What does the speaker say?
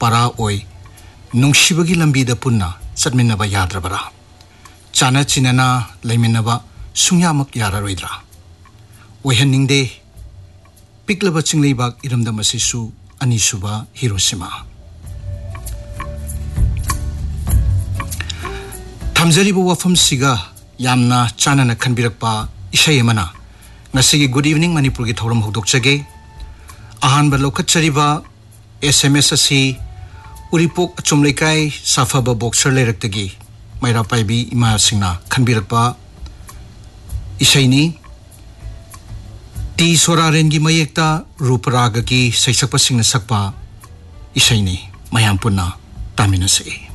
para oi nungshibagi lambida punna chatminnaba yadrabara chana chinana leiminaba sungyamak yararoidra oihaningde piklaba chingleibak iramdam asisu anisuba Hiroshima thamjariba wafam siga yamna chanana khanbirakpa isai amana ngasigi good evening Manipur gi thoram hudokchage ahanba lokachariba SMS asi uripok achumleikai safaba boxer leiraktagi maira paibi ima singna khanbirakpa isaini ti soraren gi mayekta ruparaga gi saisakpa singna sakpa isaini mayam punna taminase